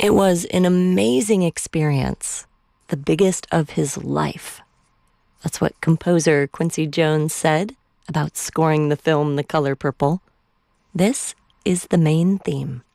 It was an amazing experience, the biggest of his life. That's what composer Quincy Jones said about scoring the film The Color Purple. This is the main theme.